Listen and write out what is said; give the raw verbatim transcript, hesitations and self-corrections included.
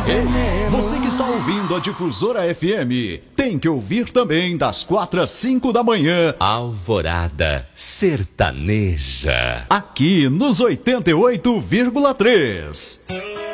Ei, você que está ouvindo a Difusora F M, tem que ouvir também das quatro às cinco da manhã. Alvorada Sertaneja. Aqui nos oitenta e oito vírgula três.